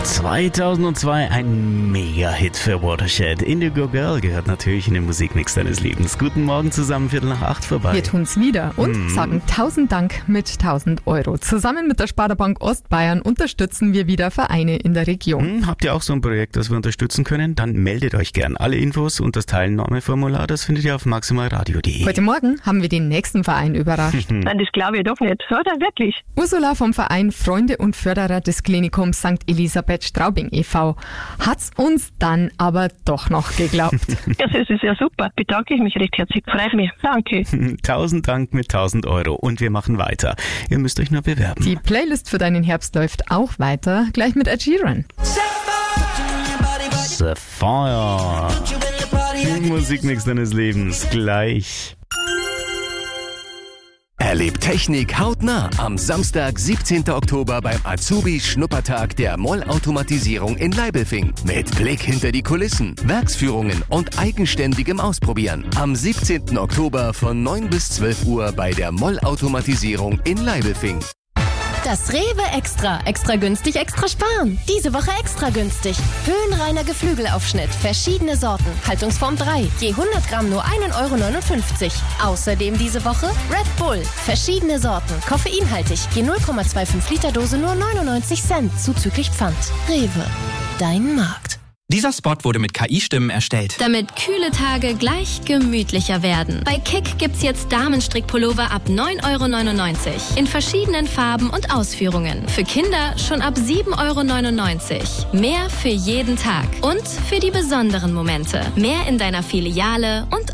2002 ein Mega-Hit für Watershed. Indigo Girl gehört natürlich in den Musikmix deines Lebens. Guten Morgen zusammen, 7:45 vorbei. Wir tun's wieder und sagen 1000 Dank mit 1000 Euro. Zusammen mit der Sparda-Bank Ostbayern unterstützen wir wieder Vereine in der Region. Habt ihr auch so ein Projekt, das wir unterstützen können? Dann meldet euch gern. Alle Infos und das Teilnahmeformular, das findet ihr auf maximalradio.de. Heute Morgen haben wir den nächsten Verein überrascht. Nein, das glaube ich doch nicht. Oder wirklich? Ursula vom Verein Freunde und Förderer des Klinikums St. Elisabeth Straubing e.V. hat's uns dann aber doch noch geglaubt. Ja, das ist ja super. Bedanke ich mich recht herzlich. Freut mich. Danke. 1000 Dank mit 1000 Euro. Und wir machen weiter. Ihr müsst euch nur bewerben. Die Playlist für deinen Herbst läuft auch weiter, gleich mit Ed Sheeran. Sapphire. Musikmix deines Lebens. Gleich. Erlebt Technik hautnah am Samstag, 17. Oktober beim Azubi-Schnuppertag der Moll-Automatisierung in Leibelfing. Mit Blick hinter die Kulissen, Werksführungen und eigenständigem Ausprobieren. Am 17. Oktober von 9 bis 12 Uhr bei der Moll-Automatisierung in Leibelfing. Das Rewe Extra. Extra günstig, extra sparen. Diese Woche extra günstig. Höhenreiner Geflügelaufschnitt. Verschiedene Sorten. Haltungsform 3. Je 100 Gramm nur 1,59 €. Außerdem diese Woche Red Bull. Verschiedene Sorten. Koffeinhaltig. Je 0,25 Liter Dose nur 99 Cent. Zuzüglich Pfand. Rewe. Dein Markt. Dieser Spot wurde mit KI-Stimmen erstellt. Damit kühle Tage gleich gemütlicher werden. Bei Kick gibt's jetzt Damenstrickpullover ab 9,99 € in verschiedenen Farben und Ausführungen. Für Kinder schon ab 7,99 €. Mehr für jeden Tag und für die besonderen Momente. Mehr in deiner Filiale und